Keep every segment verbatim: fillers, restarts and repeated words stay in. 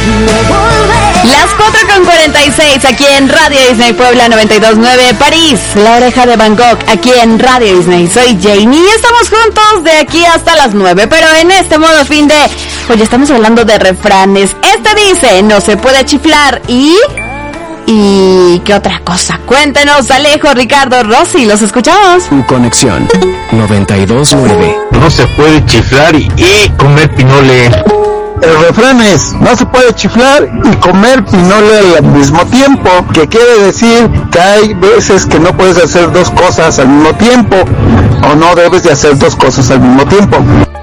Las cuatro con cuarenta y seis aquí en Radio Disney Puebla noventa y dos punto nueve, París, La Oreja de Van Gogh, aquí en Radio Disney. Soy Janie y estamos juntos de aquí hasta las nueve, pero en este modo fin de... Oye, estamos hablando de refranes. Este dice, no se puede chiflar y... ¿Y qué otra cosa? Cuéntenos, Alejo, Ricardo, Rosy, los escuchamos. Conexión noventa y dos punto nueve. No se puede chiflar y, y comer pinole. El refrán es, no se puede chiflar y comer pinole al mismo tiempo, que quiere decir que hay veces que no puedes hacer dos cosas al mismo tiempo, o no debes de hacer dos cosas al mismo tiempo.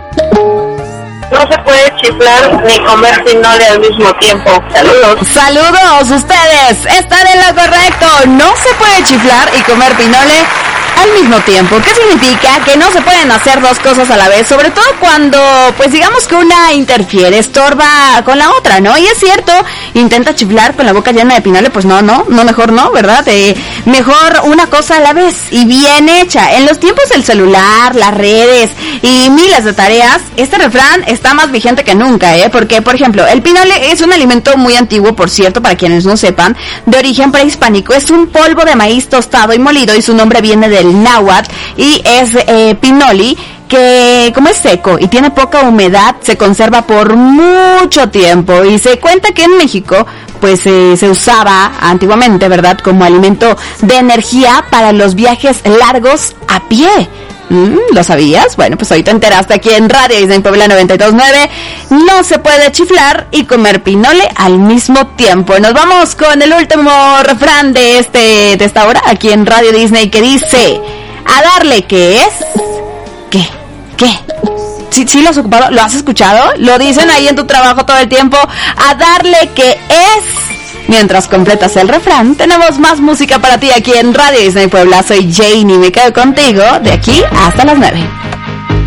No se puede chiflar ni comer pinole al mismo tiempo. Saludos. Saludos, ustedes están en lo correcto. No se puede chiflar y comer pinole al mismo tiempo. ¿Qué significa? Que no se pueden hacer dos cosas a la vez, sobre todo cuando, pues digamos que una interfiere, estorba con la otra, ¿no? Y es cierto, intenta chiflar con la boca llena de pinole, pues no, no, no, mejor no, ¿verdad? Eh, mejor una cosa a la vez y bien hecha. En los tiempos del celular, las redes y miles de tareas, este refrán está más vigente que nunca, ¿eh? Porque, por ejemplo, el pinole es un alimento muy antiguo, por cierto, para quienes no sepan, de origen prehispánico. Es un polvo de maíz tostado y molido y su nombre viene de el náhuatl y es eh, pinoli, que como es seco y tiene poca humedad, se conserva por mucho tiempo y se cuenta que en México pues eh, se usaba antiguamente, ¿verdad?, como alimento de energía para los viajes largos a pie. Mm, ¿Lo sabías? Bueno, pues hoy te enteraste aquí en Radio Disney Puebla noventa y dos punto nueve. No se puede chiflar y comer pinole al mismo tiempo. Nos vamos con el último refrán de este de esta hora aquí en Radio Disney, que dice: a darle que es... ¿Qué? ¿Qué? ¿Sí, sí lo has ocupado? ¿Lo has escuchado? Lo dicen ahí en tu trabajo todo el tiempo. A darle que es... Mientras completas el refrán, tenemos más música para ti aquí en Radio Disney Puebla. Soy Janie y me quedo contigo de aquí hasta las nueve.